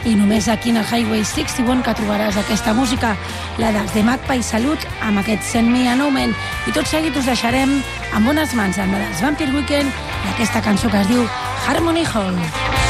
I només aquí en el Highway 61 que trobaràs aquesta música, la dels The Magpie Salute, amb aquest Send Me a No Man. I tot seguit us deixarem amb bones mans amb la dels Vampire Weekend i aquesta cançó que es diu Harmony Hall.